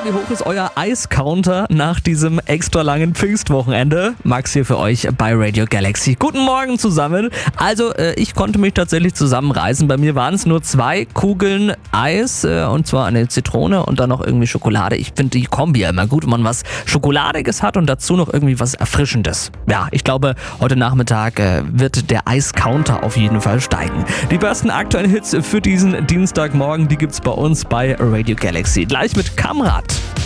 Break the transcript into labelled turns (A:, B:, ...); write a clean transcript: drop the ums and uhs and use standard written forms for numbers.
A: wie hoch ist euer Eiscounter nach diesem extra langen Pfingstwochenende? Max hier für euch bei Radio Galaxy. Guten Morgen zusammen. Also ich konnte mich tatsächlich zusammenreißen. Bei mir waren es nur 2 Kugeln Eis und zwar eine Zitrone und dann noch irgendwie Schokolade. Ich finde die Kombi ja immer gut, wenn man was Schokoladiges hat und dazu noch irgendwie was Erfrischendes. Ja, ich glaube, heute Nachmittag wird der Eiscounter auf jeden Fall steigen. Die besten aktuellen Hits für diesen Dienstagmorgen, die gibt's bei uns bei Radio Galaxy. Gleich mit Kamrat.